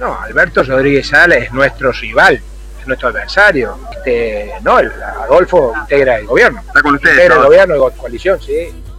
No, Alberto Rodríguez Sala es nuestro rival, es nuestro adversario. No, Adolfo integra el gobierno. ¿Está con ustedes? Integra el gobierno de coalición, sí.